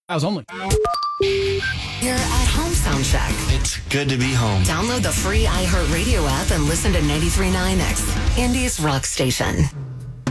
Hours only. You're at Home Sound Check. It's good to be home. Download the free iHeartRadio app and listen to 93.9X, Indy's rock station.